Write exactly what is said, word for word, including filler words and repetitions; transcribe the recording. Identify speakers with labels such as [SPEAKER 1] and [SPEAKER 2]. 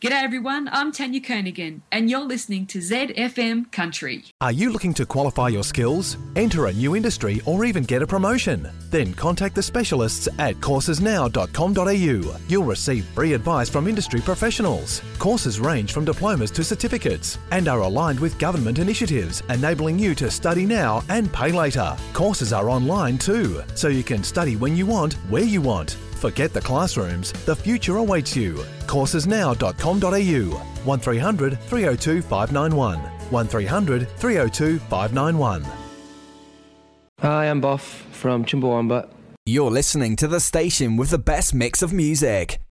[SPEAKER 1] G'day everyone, I'm Tanya Kernaghan and you're listening to Z F M Country.
[SPEAKER 2] Are you looking to qualify your skills, enter a new industry or even get a promotion? Then contact the specialists at courses now dot com dot a u. You'll receive free advice from industry professionals. Courses range from diplomas to certificates and are aligned with government initiatives, enabling you to study now and pay later. Courses are online too, so you can study when you want, where you want. Forget the classrooms, the future awaits you. courses now dot com dot a u. one three hundred three oh two five nine one. one three hundred three oh two five nine one.
[SPEAKER 3] Hi, I'm Boff from Chumbawamba.
[SPEAKER 4] You're listening to the station with the best mix of music.